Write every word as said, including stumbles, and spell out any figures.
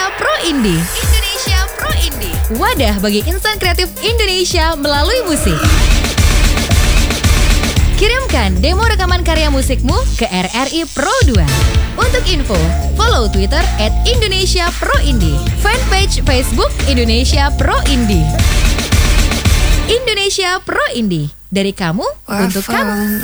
Pro Indie. Indonesia Pro Indie. Wadah bagi insan kreatif Indonesia melalui musik. Kirimkan demo rekaman karya musikmu ke R R I Pro dua. Untuk info, follow Twitter at Indonesia Pro Indie. Fanpage Facebook Indonesia Pro Indie. Indonesia Pro Indie. Dari kamu, untuk kamu.